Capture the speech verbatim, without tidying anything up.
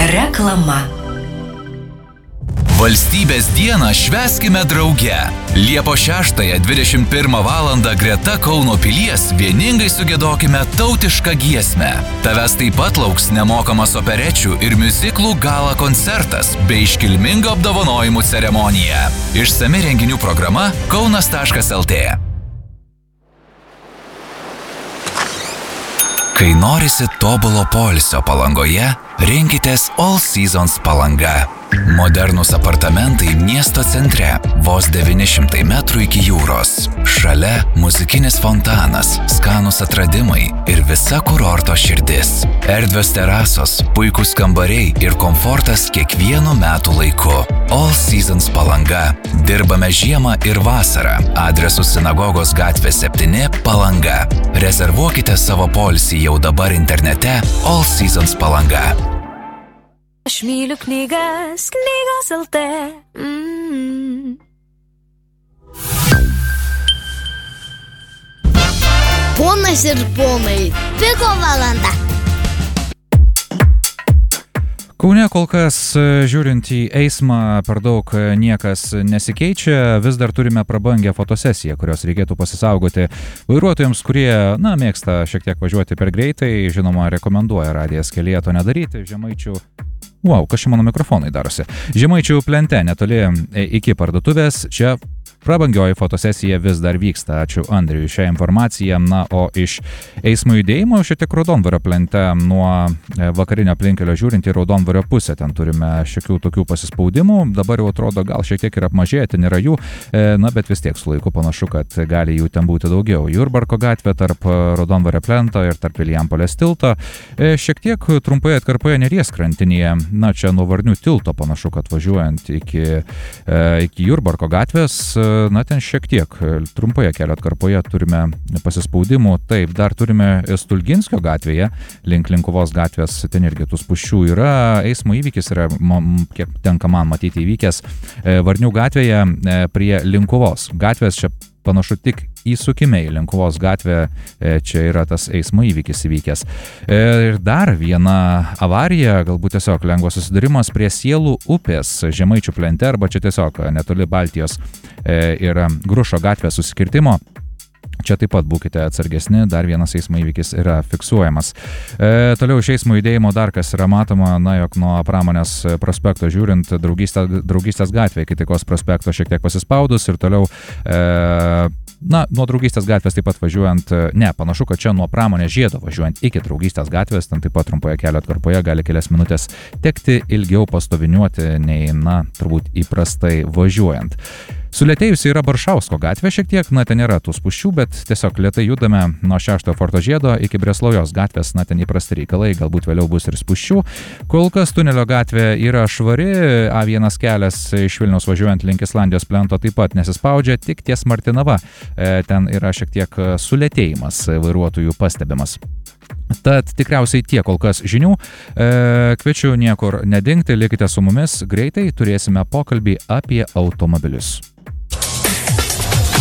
Reklama. Valstybės dieną švęskime drauge. Liepos šeštąją dvidešimt pirmą valandą greta Kauno pilies vieningai sugiedokime tautišką giesmę. Tavęs taip pat lauks nemokamas operečių ir miuziklų gala koncertas bei iškilminga apdovanojimų ceremonija. Išsami renginių programa kaunas taškas el tė. Kai norisi tobulo poilsio Palangoje, rinkitės All Seasons Palanga. Modernūs apartamentai miesto centre, vos devyni šimtai metrų iki jūros. Šalia muzikinis fontanas, skanūs atradimai ir visa kurorto širdis. Erdvios terasos, puikūs kambariai ir komfortas kiekvienu metų laiku. All Seasons Palanga. Dirbame žiemą ir vasarą. Adresu Sinagogos gatvė septyni Palanga. Rezervuokite savo poilsį jau dabar internete All Seasons Palanga. Aš myliu knygas, knygos el tė. Mm. Ponas ir ponai, piko valanda. Kaune kol kas, žiūrint į eismą, per daug niekas nesikeičia. Vis dar turime prabangę fotosesiją, kurios reikėtų pasisaugoti vairuotojams, kurie, na, mėgsta šiek tiek važiuoti per greitai. Žinoma, rekomenduoja radijas kelyje to nedaryti. Žemaičių Wow, kas čia mano mikrofonai darosi. Žemaičių plente netoli iki parduotuvės. Čia prabangioji fotosesija vis dar vyksta. Ačiū Andriui šią informaciją. Na, o iš eismo judėjimo šiek tiek Raudondvario plente nuo vakarinio aplinkelio žiūrint į Raudondvario pusę. Ten turime šiokių tokių pasispaudimų. Dabar jau atrodo gal šiek tiek ir apmažėję, ten yra jų. Na, bet vis tiek su laiku panašu, kad gali jų ten būti daugiau. Jurbarko gatvė tarp Raudondvario plento ir tarp Vilijampolės tilto. Šiek tiek trumpai atkarpoje Neries krantinėje. Na, čia nuo Varnių tilto panašu, kad važiuojant iki, e, iki Jurbarko gatvės, na, ten šiek tiek trumpoje kelio atkarpoje turime pasispaudimų. Taip, dar turime Stulginskio gatvėje, link Linkuvos gatvės, ten irgi tų spūsčių yra. Eismo įvykis yra, kiek tenka man matyti, įvykęs e, Varnių gatvėje e, prie Linkuvos gatvės. Čia panašu tik įsukime į Linkuvos gatvę, čia yra tas eismo įvykis įvykęs. Ir dar viena avarija, galbūt tiesiog lengvas susidūrimas prie Sielų upės Žemaičių plente, arba čia tiesiog netoli Baltijos yra Grušo gatvės susikirtimo. Čia taip pat būkite atsargesni, dar vienas eismo įvykis yra fiksuojamas. E, toliau iš eismo judėjimo dar kas yra matoma, na, jog nuo Pramonės prospekto žiūrint draugystės, draugystės gatvė iki Taikos prospekto šiek tiek pasispaudus ir toliau, e, na, nuo Draugystės gatvės taip pat važiuojant, ne, panašu, kad čia nuo Pramonės žiedo važiuojant iki Draugystės gatvės, ten taip pat trumpoje kelio atkarpoje gali kelias minutės tekti ilgiau pastoviniuoti nei, na, turbūt įprastai važiuojant. Sulėtėjusi yra Baršausko gatvė šiek tiek, na, ten yra tų spūsčių, bet tiesiog lėtai judame nuo šeštojo forto žiedo iki Breslaujos gatvės, na, ten įprasti reikalai, galbūt vėliau bus ir spūsčių. Kol kas tunelio gatvė yra švari, A vienas kelias iš Vilniaus važiuojant link Islandijos plento taip pat nesispaudžia, tik ties Martinava. E, ten yra šiek tiek sulėtėjimas vairuotojų pastebimas. Tad tikriausiai tiek kol kas žinių. E, kviečiu niekur nedingti, likite su mumis, greitai turėsime pokalbį apie automobilius.